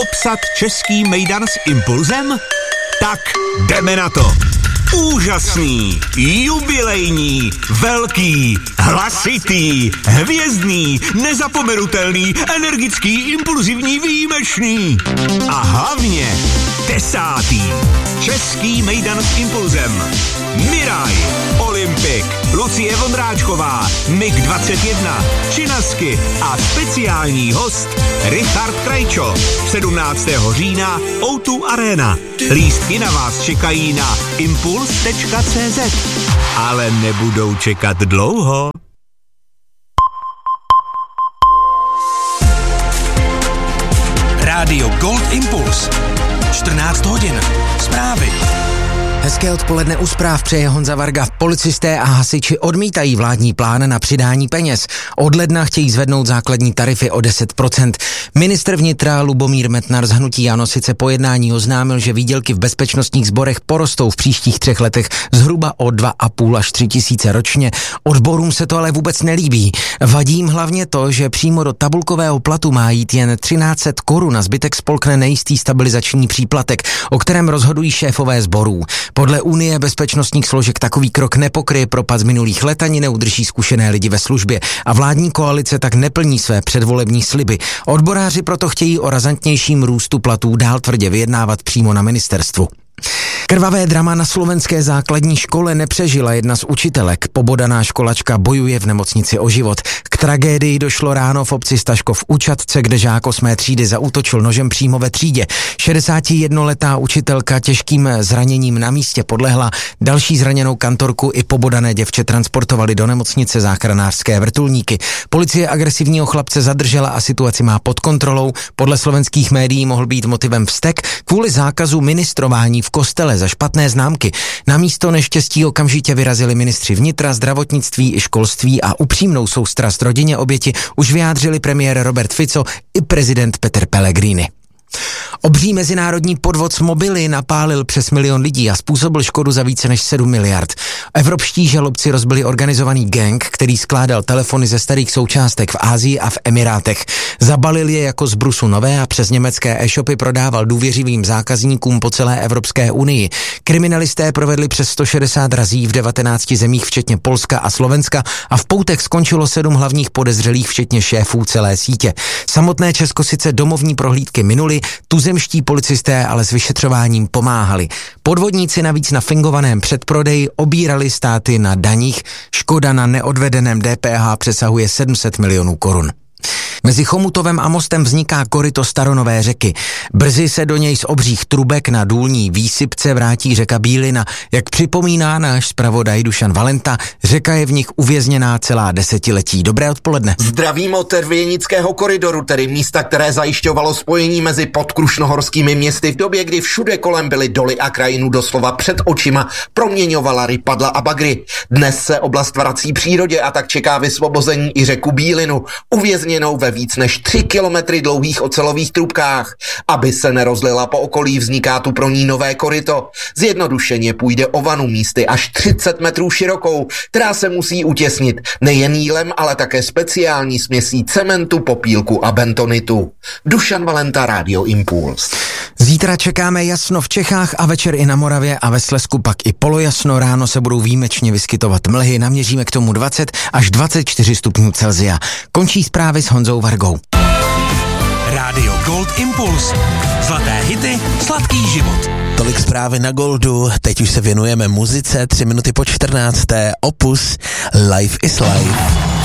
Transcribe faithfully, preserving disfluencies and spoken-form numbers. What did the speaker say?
Obsat český mejdan s impulzem? Tak jdeme na to. Úžasný, jubilejní, velký, hlasitý, hvězdný, nezapomenutelný, energický, impulzivní, výjimečný. A hlavně desátý. Český mejdan s impulzem. Miraj, Olympik, Lucie Vondráčková, Mig dvacet jedna, Činasky a speciální host Richard Krajčo. sedmnáctého října ó dva Arena. Lístky na vás čekají na impuls tečka cé zet. Ale nebudou čekat dlouho. Rádio Gold Impuls. čtrnáct hodin. Zprávy. Hezké odpoledne u zpráv přeje Honza Varga. Policisté a hasiči odmítají vládní plán na přidání peněz. Od ledna chtějí zvednout základní tarify o deset procent. Ministr vnitra Lubomír Metnar z hnutí ANO sice po jednání oznámil, že výdělky v bezpečnostních sborech porostou v příštích třech letech zhruba o dva a půl až tři tisíce ročně. Odborům se to ale vůbec nelíbí. Vadí jim hlavně to, že přímo do tabulkového platu má jít jen třináct set korun a zbytek spolkne nejistý stabilizační příplatek, o kterém rozhodují šéfové sborů. Podle Unie bezpečnostních složek takový krok nepokryje propad z minulých let ani neudrží zkušené lidi ve službě a vládní koalice tak neplní své předvolební sliby. Odboráři proto chtějí o razantnějším růstu platů dál tvrdě vyjednávat přímo na ministerstvu. Krvavé drama na slovenské základní škole nepřežila jedna z učitelek. Pobodaná školačka bojuje v nemocnici o život. K tragédii došlo ráno v obci Staškov u Čadce, kde žák osmé třídy zaútočil nožem přímo ve třídě. šedesátijednoletá učitelka těžkým zraněním na místě podlehla. Další zraněnou kantorku i pobodané děvče transportovali do nemocnice záchranářské vrtulníky. Policie agresivního chlapce zadržela a situaci má pod kontrolou. Podle slovenských médií mohl být motivem vztek kvůli zákazu ministrování v kostele za špatné známky. Na místo neštěstí okamžitě vyrazili ministři vnitra, zdravotnictví i školství a upřímnou soustrast rodině oběti už vyjádřili premiér Robert Fico i prezident Peter Pellegrini. Obří mezinárodní podvod s mobily napálil přes milion lidí a způsobil škodu za více než sedm miliard. Evropští žalobci rozbili organizovaný gang, který skládal telefony ze starých součástek v Asii a v Emirátech. Zabalil je jako z brusu nové a přes německé e-shopy prodával důvěřivým zákazníkům po celé Evropské unii. Kriminalisté provedli přes sto šedesát razí v devatenácti zemích včetně Polska a Slovenska a v poutech skončilo sedm hlavních podezřelých včetně šéfů celé sítě. Samotné Česko sice domovní prohlídky minuly, tuzemští policisté ale s vyšetřováním pomáhali. Podvodníci navíc na fingovaném předprodeji obírali státy na daních. Škoda na neodvedeném D P H přesahuje sedm set milionů korun. Mezi Chomutovem a Mostem vzniká koryto staronové řeky. Brzy se do něj z obřích trubek na důlní výsypce vrátí řeka Bílina. Jak připomíná náš zpravodaj Dušan Valenta, řeka je v nich uvězněná celá desetiletí. Dobré odpoledne. Zdravím od Věnického koridoru, tedy místa, které zajišťovalo spojení mezi podkrušnohorskými městy v době, kdy všude kolem byly doly a krajinu doslova před očima proměňovala rypadla a bagry. Dnes se oblast vrací přírodě a tak čeká vysvobození i řeku Bílinu, uvězněnou ve víc než tři kilometry dlouhých ocelových trubkách. Aby se nerozlila po okolí, vzniká tu pro ní nové koryto. Zjednodušeně půjde o vanu místy až třicet metrů širokou, která se musí utěsnit nejen jílem, ale také speciální směsí cementu, popílku a bentonitu. Dušan Valenta, Rádio Impuls. Zítra čekáme jasno v Čechách a večer i na Moravě a ve Slezsku pak i polojasno. Ráno se budou výjimečně vyskytovat mlhy, naměříme k tomu dvacet až dvacet čtyři stupňů Celsia. Končí zprávy s Honzou Vargou. Rádio Gold Impuls. Zlaté hity, sladký život. Tolik zprávy na Goldu, teď už se věnujeme muzice, tři minuty po čtrnácté. Opus Life is Life.